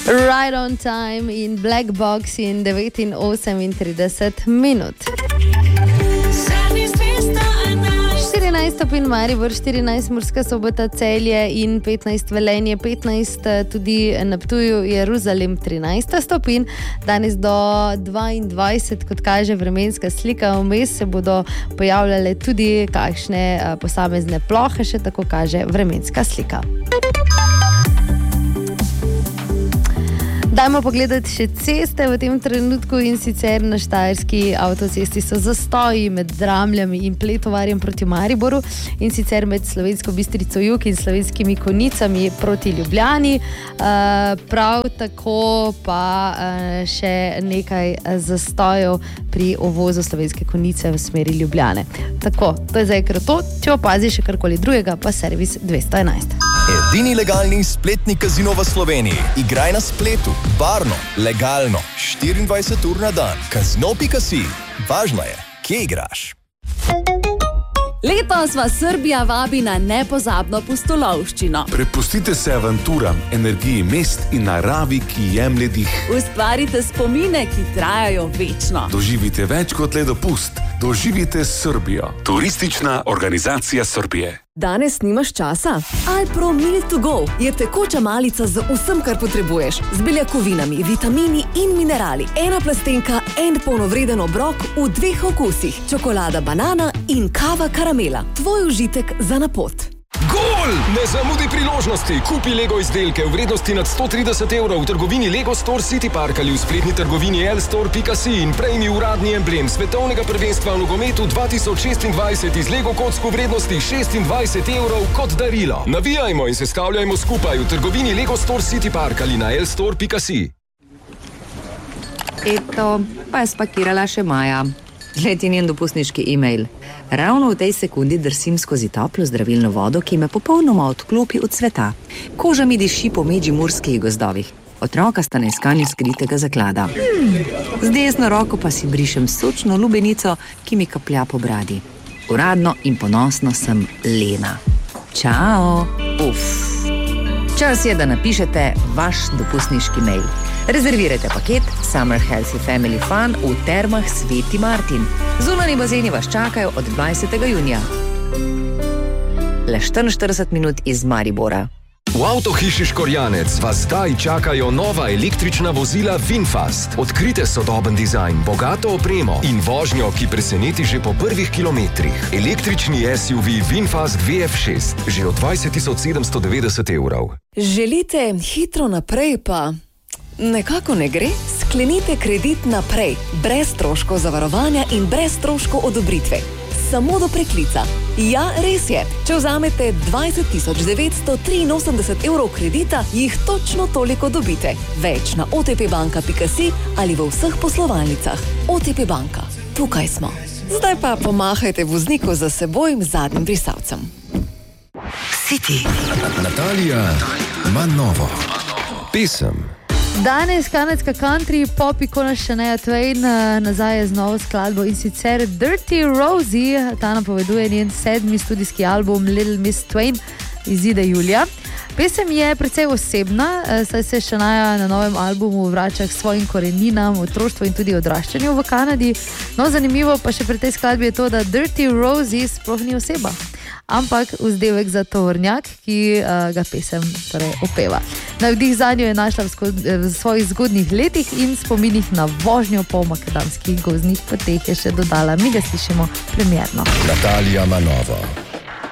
Right on time in Black Box in 39:38 minut. 14 stopinj Maribor, 14 Murska Sobota, Celje in 15 Velenje, 15 tudi na Ptuju, Jeruzalem 13 stopinj, danes do 22, kot kaže vremenska slika, vmes se bodo pojavljale tudi kakšne posamezne plohe, še tako kaže vremenska slika. Dajmo pogledati še ceste v tem trenutku, in sicer na štajerski avtocesti so zastoji med Dramljami in Pletovarjem proti Mariboru, in sicer med Slovensko Bistrico jug in Slovenskimi Konjicami proti Ljubljani. Prav tako pa še nekaj zastojev pri uvozu Slovenske Konjice v smeri Ljubljane. Tako, to je zaenkrat to. Če opaziš še karkoli drugega, pa servis 211. Edini legalni spletni kazino v Sloveniji. Igraj na spletu, varno, legalno, 24 ur na dan. Kazino.si. Važno je, kje igraš. Letos vas Srbija vabi na nepozabno pustolovščino. Prepustite se avanturam, energiji mest in naravi, ki jemlje dih. Ustvarite spomine, ki trajajo večno. Doživite več kot le dopust. Doživite Srbijo. Turistična organizacija Srbije. Danes nimaš časa? Alpro Meal to Go je tekoča malica z vsem, kar potrebuješ. Z beljakovinami, vitamini in minerali. Ena plastenka, en polnovreden obrok v 2 okusih. Čokolada banana in kava karamela. Tvoj užitek za na pot. Gol! Ne zamudi priložnosti. Kupi Lego izdelke v vrednosti nad 130 evrov v trgovini Lego Store City Park ali v spletni trgovini lstore.si in prejmi uradni emblem svetovnega prvenstva v nogometu 2026 iz Lego kock v vrednosti 26 evrov kot darilo. Navijajmo in se stavljajmo skupaj v trgovini Lego Store City Park ali na lstore.si. Eto, pa je spakirala še Maja. Gled je njen dopustniški e-mail. Ravno v tej sekundi drsim skozi toplo zdravilno vodo, ki me popolnoma odklopi od sveta. Koža mi diši po medžimurskih gozdovih. Otroka sta na iskanju skritega zaklada. Z desno roko pa si brišem sočno lubenico, ki mi kaplja po bradi. Uradno in ponosno sem Lena. Čao! Čas je, da napišete vaš dopustniški mail. Rezervirajte paket Summer Healthy Family Fun v Termah Sveti Martin. Zunanji bazeni vas čakajo od 20. junija. Le 44 minut iz Maribora. V avtohiši Škorjanec vas zdaj čakajo nova električna vozila VinFast. Odkrite sodoben dizajn, bogato opremo in vožnjo, ki preseneti že po prvih kilometrih. Električni SUV VinFast VF6 že od 20.790 evrov. Želite hitro naprej, pa nekako ne gre? Sklenite kredit naprej, brez stroškov zavarovanja in brez stroškov odobritve. Samo do preklica. Ja, res je. Če vzamete 20.983 evrov kredita, jih točno toliko dobite. Več na otpbanka.si ali v vseh poslovalnicah. OTP banka. Tukaj smo. Zdaj pa pomahajte vozniku za seboj zadnjim brisalcem. City. Natalija ima novo. Pesem. Danes kanadska country pop ikona Shania Twain nazaj z novo skladbo, in sicer Dirty Rosie. Ta napoveduje njen 7. studijski album Little Miss Twain, izide julija. Pesem je precej osebna, saj se Shania na novem albumu vrača k svojim koreninam, otroštvu in tudi odraščanju v Kanadi. No, zanimivo pa še pri tej skladbi je to, da Dirty Rosie sploh ni oseba, ampak vzdevek za tovornjak, ki ga pesem torej opeva. Navdih zanjo je našla v svojih zgodnjih letih in spominih na vožnjo po makadamskih gozdnih poteh je še dodala. Mi ga slišimo premierno. Natalija ima novo.